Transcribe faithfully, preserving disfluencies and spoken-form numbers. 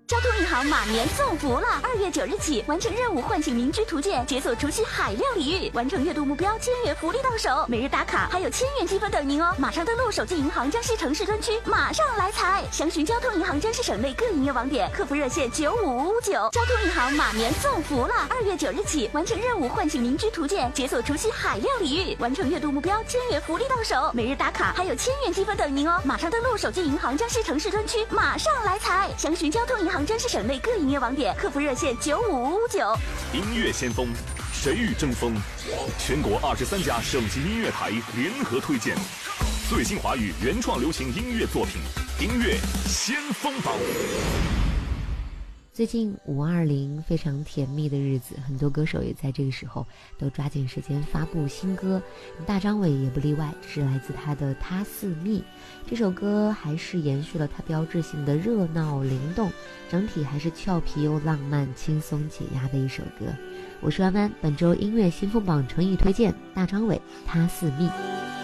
交通银行马年送福了！二月九日起，完成任务唤醒民居图鉴，解锁除夕海量礼遇，完成月度目标，千元福利到手，每日打卡还有千元积分等您哦！马上登录手机银行江西城市分区，马上来财！详询交通银行江西省内各营业网点，客服热线九五五五九。交通银行马年送福了！二月九日起，完成任务唤醒民居图鉴，解锁除夕海量礼遇，完成月度目标，千元福利到手，每日打卡还有千元积分等您哦！马上登录手机银行江西城市分区，马上来财！详询交通银行江西省内各营业网点，客服热线九五五五九。 音乐先锋，谁与争锋？全国二十三家省级音乐台联合推荐最新华语原创流行音乐作品，音乐先锋榜。 最近五二零非常甜蜜的日子，很多歌手也在这个时候都抓紧时间发布新歌，大张伟也不例外，是来自他的《他似蜜》。这首歌还是延续了他标志性的热闹灵动，整体还是俏皮又浪漫，轻松解压的一首歌。我是弯弯，本周音乐新风榜诚意推荐大张伟《他似蜜》。